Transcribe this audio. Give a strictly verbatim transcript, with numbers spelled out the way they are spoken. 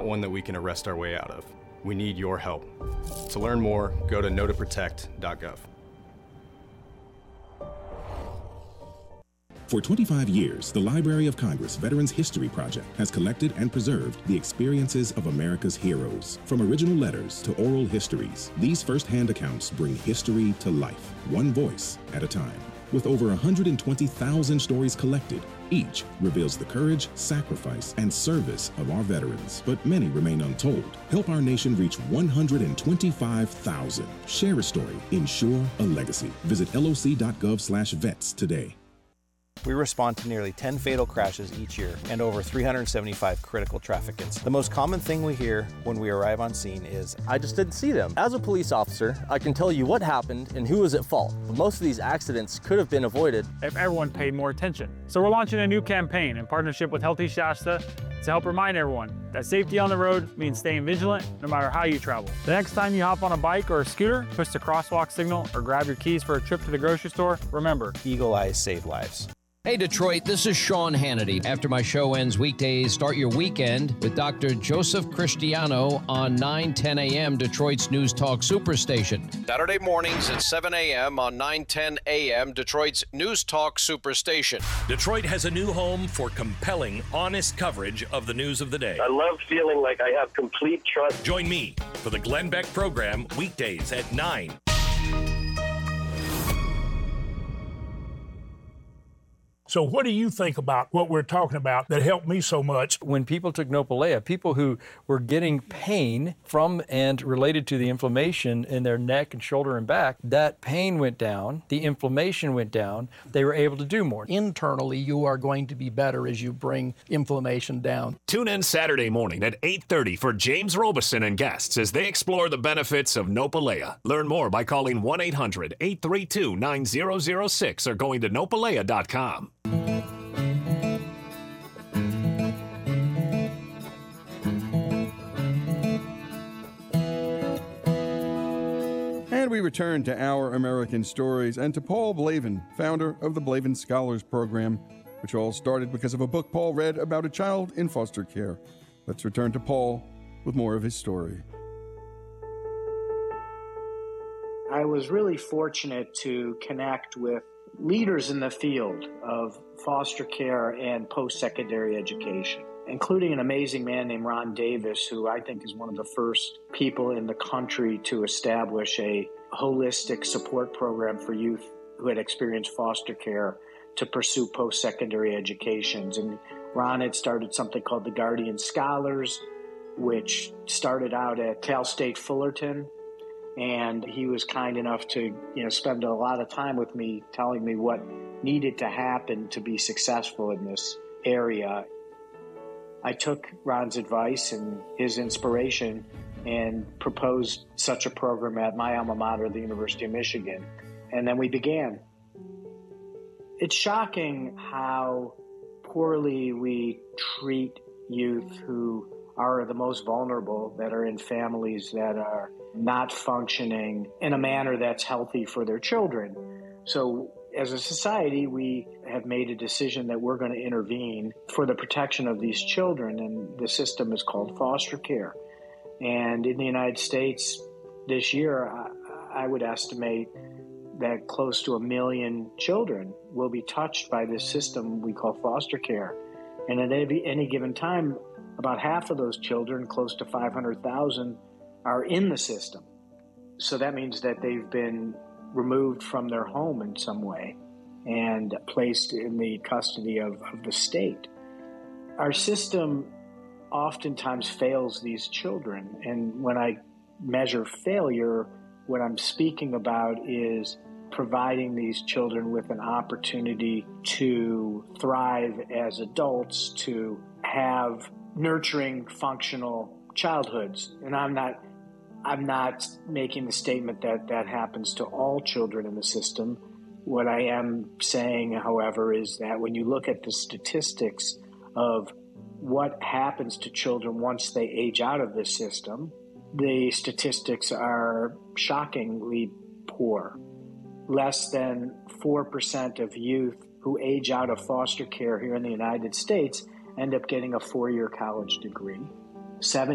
one that we can arrest our way out of. We need your help. To learn more, go to know to protect dot gov. For twenty-five years, the Library of Congress Veterans History Project has collected and preserved the experiences of America's heroes. From original letters to oral histories, these first-hand accounts bring history to life, one voice at a time. With over one hundred twenty thousand stories collected, each reveals the courage, sacrifice, and service of our veterans, but many remain untold. Help our nation reach one hundred twenty-five thousand. Share a story. Ensure a legacy. Visit L O C dot gov slash vets today. We respond to nearly ten fatal crashes each year and over three hundred seventy-five critical traffic incidents. The most common thing we hear when we arrive on scene is, "I just didn't see them." As a police officer, I can tell you what happened and who was at fault. Most of these accidents could have been avoided if everyone paid more attention. So we're launching a new campaign in partnership with Healthy Shasta to help remind everyone that safety on the road means staying vigilant no matter how you travel. The next time you hop on a bike or a scooter, push the crosswalk signal, or grab your keys for a trip to the grocery store, remember, Eagle Eyes save lives. Hey Detroit, this is Sean Hannity. After my show ends weekdays, start your weekend with Doctor Joseph Cristiano on nine ten a.m. Detroit's News Talk Superstation. Saturday mornings at seven a.m. on nine ten a.m. Detroit's News Talk Superstation. Detroit has a new home for compelling, honest coverage of the news of the day. I love feeling like I have complete trust. Join me for the Glenn Beck program weekdays at nine. So what do you think about what we're talking about that helped me so much? When people took Nopalea, people who were getting pain from and related to the inflammation in their neck and shoulder and back, that pain went down, the inflammation went down, they were able to do more. Internally, you are going to be better as you bring inflammation down. Tune in Saturday morning at eight thirty for James Robeson and guests as they explore the benefits of Nopalea. Learn more by calling one eight hundred eight three two nine zero zero six or going to nopalea dot com. And we return to Our American Stories and to Paul Blavin, founder of the Blavin Scholars Program, which all started because of a book Paul read about a child in foster care. Let's return to Paul with more of his story. I was really fortunate to connect with leaders in the field of foster care and post-secondary education, including an amazing man named Ron Davis, who I think is one of the first people in the country to establish a holistic support program for youth who had experienced foster care to pursue post-secondary educations. And Ron had started something called the Guardian Scholars, which started out at Cal State Fullerton. And he was kind enough to, you know, spend a lot of time with me telling me what needed to happen to be successful in this area. I took Ron's advice and his inspiration and proposed such a program at my alma mater, the University of Michigan. And then we began. It's shocking how poorly we treat youth who are the most vulnerable, that are in families that are not functioning in a manner that's healthy for their children. So as a society, we have made a decision that we're going to intervene for the protection of these children, and the system is called foster care. And in the United States this year, I, I would estimate that close to a million children will be touched by this system we call foster care. And at any, any given time, about half of those children, close to five hundred thousand, are in the system. So that means that they've been removed from their home in some way and placed in the custody of, of the state. Our system oftentimes fails these children. And when I measure failure, what I'm speaking about is providing these children with an opportunity to thrive as adults, to have nurturing, functional childhoods. And I'm not I'm not making the statement that that happens to all children in the system. What I am saying, however, is that when you look at the statistics of what happens to children once they age out of this system, the statistics are shockingly poor. Less than four percent of youth who age out of foster care here in the United States end up getting a four-year college degree. seventy